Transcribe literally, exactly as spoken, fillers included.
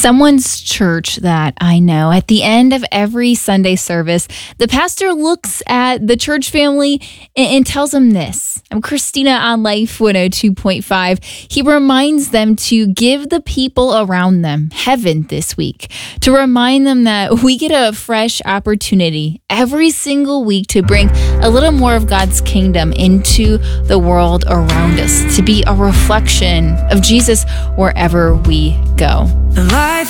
Someone's church that I know, at the end of every Sunday service, the pastor looks at the church family and, and tells them this. I'm Christina on Life one oh two point five. He reminds them to give the people around them heaven this week, to remind them that we get a fresh opportunity every single week to bring a little more of God's kingdom into the world around us, to be a reflection of Jesus wherever we go. Life